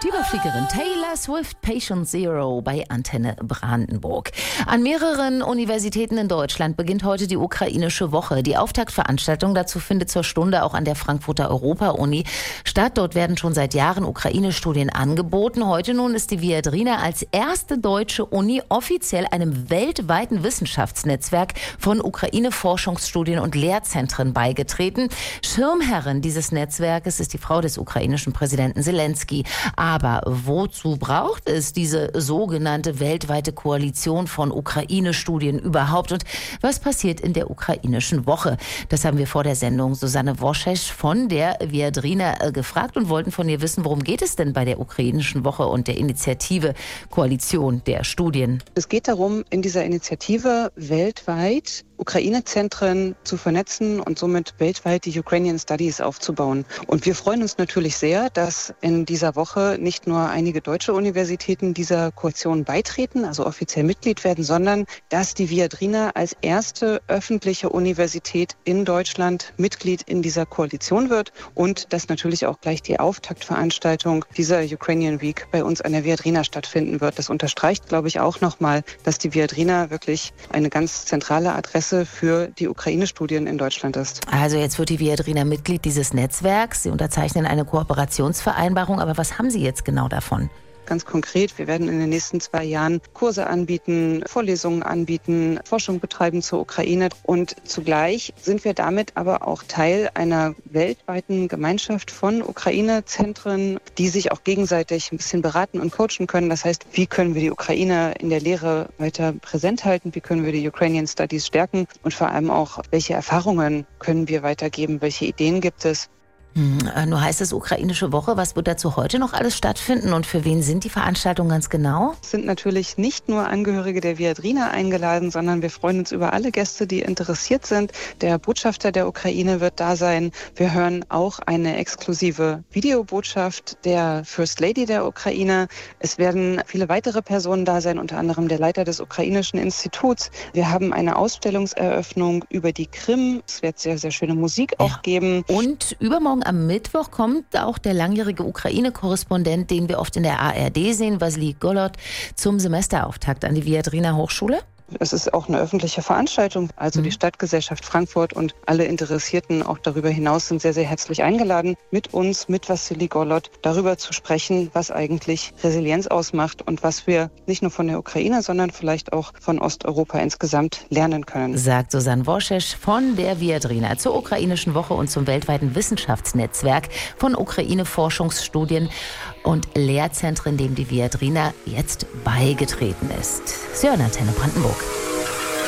Die Überfliegerin Taylor Swift, Patient Zero bei Antenne Brandenburg. An mehreren Universitäten in Deutschland beginnt heute die ukrainische Woche. Die Auftaktveranstaltung dazu findet zur Stunde auch an der Frankfurter Europa-Uni statt. Dort werden schon seit Jahren Ukraine-Studien angeboten. Heute nun ist die Viadrina als erste deutsche Uni offiziell einem weltweiten Wissenschaftsnetzwerk von Ukraine-Forschungsstudien und Lehrzentren beigetreten. Schirmherrin dieses Netzwerkes ist die Frau des ukrainischen Präsidenten Zelensky. Aber wozu braucht es diese sogenannte weltweite Koalition von Ukraine-Studien überhaupt? Und was passiert in der ukrainischen Woche? Das haben wir vor der Sendung Susanne Worschesch von der Viadrina gefragt und wollten von ihr wissen, worum geht es denn bei der ukrainischen Woche und der Initiative Koalition der Studien? Es geht darum, in dieser Initiative weltweit Ukraine-Zentren zu vernetzen und somit weltweit die Ukrainian Studies aufzubauen. Und wir freuen uns natürlich sehr, dass in dieser Woche nicht nur einige deutsche Universitäten dieser Koalition beitreten, also offiziell Mitglied werden, sondern dass die Viadrina als erste öffentliche Universität in Deutschland Mitglied in dieser Koalition wird und dass natürlich auch gleich die Auftaktveranstaltung dieser Ukrainian Week bei uns an der Viadrina stattfinden wird. Das unterstreicht, glaube ich, auch nochmal, dass die Viadrina wirklich eine ganz zentrale Adresse für die Ukraine-Studien in Deutschland ist. Also jetzt wird die Viadrina Mitglied dieses Netzwerks. Sie unterzeichnen eine Kooperationsvereinbarung. Aber was haben Sie jetzt genau davon? Ganz konkret, wir werden in den nächsten 2 Jahren Kurse anbieten, Vorlesungen anbieten, Forschung betreiben zur Ukraine und zugleich sind wir damit aber auch Teil einer weltweiten Gemeinschaft von Ukraine-Zentren, die sich auch gegenseitig ein bisschen beraten und coachen können. Das heißt, wie können wir die Ukraine in der Lehre weiter präsent halten, wie können wir die Ukrainian Studies stärken und vor allem auch, welche Erfahrungen können wir weitergeben, welche Ideen gibt es. Nur heißt es ukrainische Woche. Was wird dazu heute noch alles stattfinden und für wen sind die Veranstaltungen ganz genau? Es sind natürlich nicht nur Angehörige der Viadrina eingeladen, sondern wir freuen uns über alle Gäste, die interessiert sind. Der Botschafter der Ukraine wird da sein. Wir hören auch eine exklusive Videobotschaft der First Lady der Ukraine. Es werden viele weitere Personen da sein, unter anderem der Leiter des Ukrainischen Instituts. Wir haben eine Ausstellungseröffnung über die Krim. Es wird sehr, sehr schöne Musik auch geben. Und übermorgen am Mittwoch kommt auch der langjährige Ukraine-Korrespondent, den wir oft in der ARD sehen, Wassily Golod, zum Semesterauftakt an die Viadrina Hochschule. Es ist auch eine öffentliche Veranstaltung, also die Stadtgesellschaft Frankfurt und alle Interessierten auch darüber hinaus sind sehr, sehr herzlich eingeladen, mit uns, mit Wassily Golod, darüber zu sprechen, was eigentlich Resilienz ausmacht und was wir nicht nur von der Ukraine, sondern vielleicht auch von Osteuropa insgesamt lernen können. Sagt Susanne Worschesch von der Viadrina zur ukrainischen Woche und zum weltweiten Wissenschaftsnetzwerk von Ukraine-Forschungsstudien und Lehrzentren, dem die Viadrina jetzt beigetreten ist. Sie hören Antenne Brandenburg.